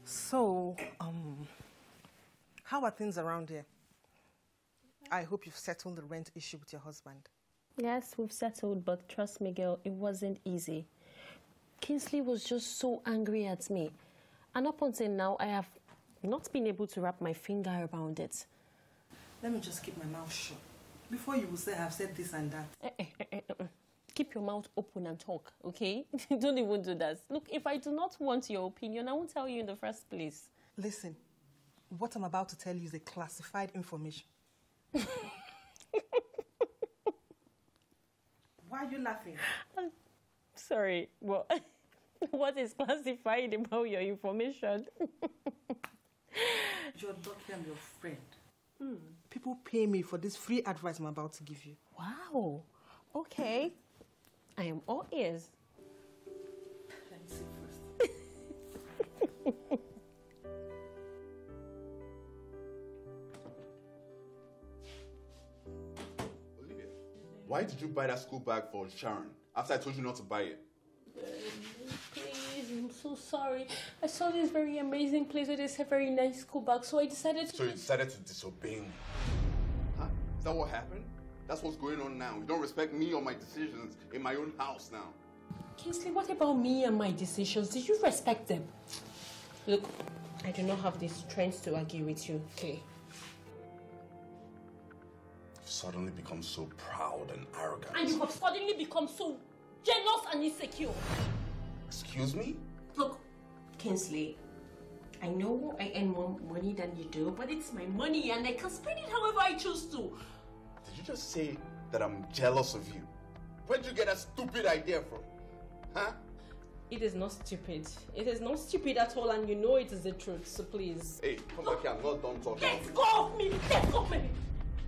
So, how are things around here? I hope you've settled the rent issue with your husband. Yes, we've settled, but trust me, girl, it wasn't easy. Kingsley was just so angry at me. And up until now, I have not been able to wrap my finger around it. Let me just keep my mouth shut. Before you will say I've said this and that. Keep your mouth open and talk, okay? Don't even do that. Look, if I do not want your opinion, I won't tell you in the first place. Listen, what I'm about to tell you is a classified information. Why are you laughing? Sorry, well, what is classified about your information? You're lucky I'm your friend. People pay me for this free advice I'm about to give you. Wow. Okay. I am all ears. Let me see first. Olivia, why did you buy that school bag for Sharon after I told you not to buy it? Please, I'm so sorry. I saw this very amazing place with this very nice school bag, so I decided to... So you decided to disobey me? Huh? Is that what happened? That's what's going on now. You don't respect me or my decisions in my own house now. Kingsley, what about me and my decisions? Did you respect them? Look, I do not have the strength to argue with you, okay? You've suddenly become so proud and arrogant. And you have suddenly become so jealous and insecure. Excuse me? Look, Kingsley, I know I earn more money than you do, but it's my money and I can spend it however I choose to. Did you just say that I'm jealous of you? Where'd you get that stupid idea from? Huh? It is not stupid. It is not stupid at all, and you know it is the truth, so please. Hey, come back here. I'm not done talking. Let go of me! Let go of me!